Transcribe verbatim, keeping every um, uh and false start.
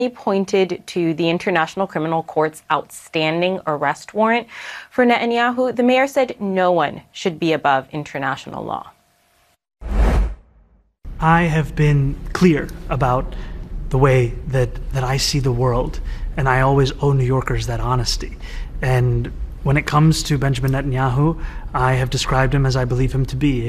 He pointed to the International Criminal Court's outstanding arrest warrant for Netanyahu. The mayor said no one should be above international law. I have been clear about the way that, that I see the world, and I always owe New Yorkers that honesty. And when it comes to Benjamin Netanyahu, I have described him as I believe him to be,